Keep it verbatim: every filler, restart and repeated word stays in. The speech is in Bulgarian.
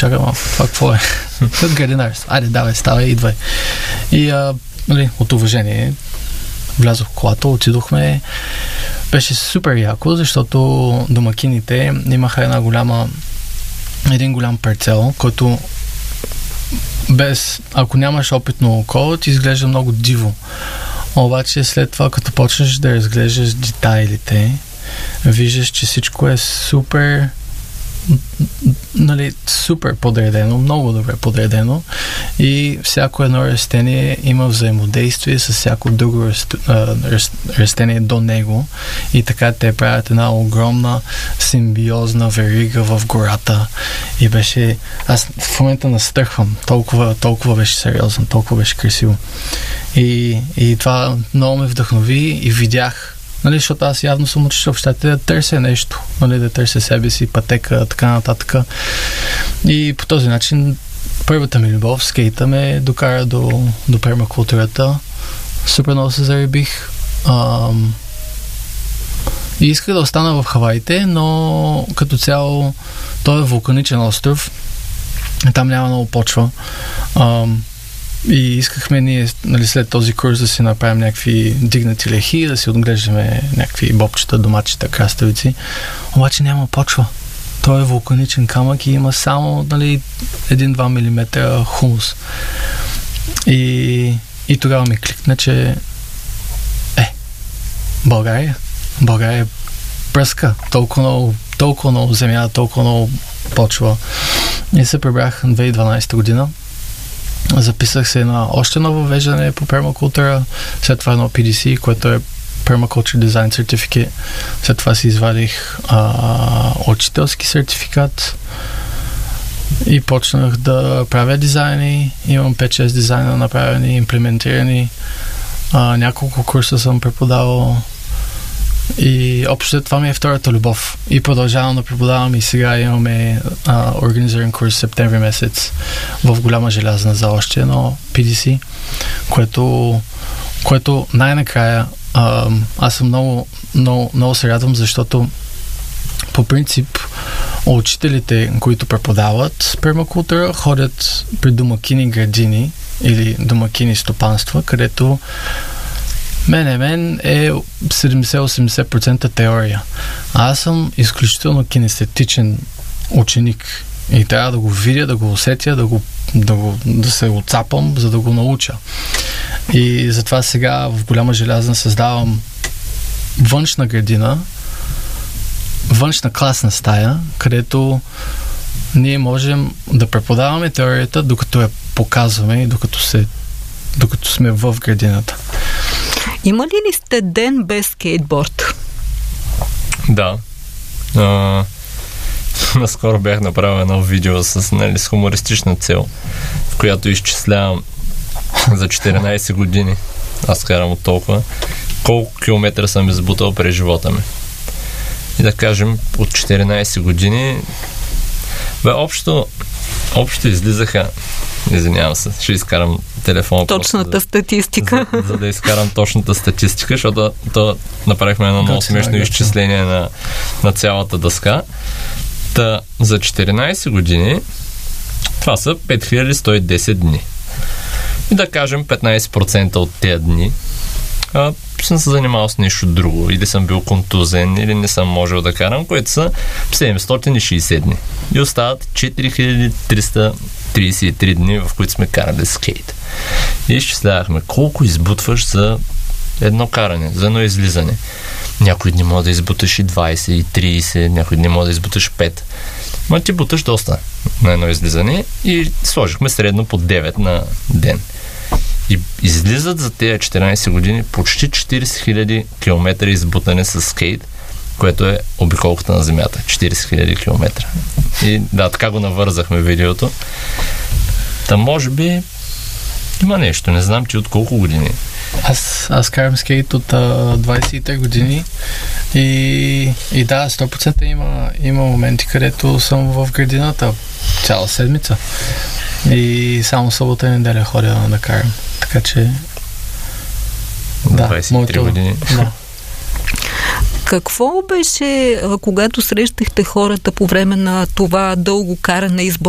чакай малко, това какво е? Градинарство. Айде, давай, ставай, идвай. И а, нали, от уважение влязох в колата, отидохме. Беше супер яко, защото домакините имаха една голяма един голям парцел, който без, ако нямаш опитно око, ти изглежда много диво. Обаче след това, като почнеш да разглеждаш детайлите, виждаш, че всичко е супер, нали, супер подредено, много добре подредено и всяко едно растение има взаимодействие с всяко друго растение до него и така те правят една огромна симбиозна верига в гората и беше, аз в момента настърхвам, толкова, толкова беше сериозно, толкова беше красиво и, и това много ме вдъхнови и видях, нали, защото аз явно съм учил в щатите да търся нещо, нали, да търся себе си, пътека, така нататък. И по този начин първата ми любов, скейта ме докара до, до пермакултурата. Супер много се заребих. Ам... И исках да остана в Хаваите, но като цяло той е вулканичен остров. Там няма много почва. Ам... И искахме ние, нали, след този курс да си направим някакви дигнати лехи, да си отглеждаме някакви бобчета, домачета, краставици. Обаче няма почва. Той е вулканичен камък и има само, нали, един-два милиметра хумус. И, и тогава ми кликна, че е, България. България е пръска. Толкова много, толкова много земя, толкова много почва. И се прибрах две хиляди и дванадесета година. Записах се на още едно въвеждане по пермакултура, след това едно пи ди си, което е Permaculture Design Certificate. След това си извадих а, учителски сертификат и почнах да правя дизайни. Имам пет-шест дизайна направени, имплементирани. А, няколко курса съм преподавал и общо това ми е втората любов. И продължавам да преподавам и сега имаме а, организиран курс в септември месец в голяма желязна за още едно пи ди си, което, което най-накрая а, аз съм много, много, много се радвам, защото по принцип учителите, които преподават пермакултура, ходят при домакини градини или домакини стопанства, където Мен, мен е седемдесет-осемдесет процента теория. А аз съм изключително кинестетичен ученик и трябва да го видя, да го усетя, да, го, да, го, да се отцапам, за да го науча. И затова сега в голяма желязна създавам външна градина, външна класна стая, където ние можем да преподаваме теорията, докато я показваме и докато, се, докато сме в градината. Има ли ли сте ден без скейтборд? Да. А, наскоро бях направил едно видео с, нали, с хумористична цел, в която изчислявам за четиринадесет години, аз карам от толкова, колко километра съм избутал през живота ми. И да кажем, от четиринадесет години бе, общо, общо излизаха, извинявам се, ще изкарам телефона. Точната за, статистика. За, за да изкарам точната статистика, защото то направихме едно много смешно изчисление на, на цялата дъска. Та за четиринадесет години това са пет хиляди сто и десет дни. И да кажем петнадесет процента от тези дни а, съм се занимавал с нещо друго. Или съм бил контузен, или не съм можел да карам, което са седемстотин и шейсет дни. И остават четири хиляди триста тридесет и три дни, в които сме карали скейт. И изчислявахме колко избутваш за едно каране, за едно излизане. Някои дни може да избуташ и двадесет, и тридесет, някои дни може да избуташ пет. Ма ти буташ доста на едно излизане и сложихме средно по девет на ден. И излизат за тези четиринадесет години почти четиридесет хиляди километра избутане с скейт, което е обиколката на Земята. четиридесет хиляди километра. И да, така го навързахме видеото. Та може би има нещо. Не знам ти от колко години. Аз, аз карам скейт от а, двадесет и три години и, и да, сто процента има, има моменти, където съм в градината цяла седмица и само събота и неделя ходя да карам. Така че да, двадесет и три моето, години. Да. Какво беше, когато срещахте хората по време на това дълго каране из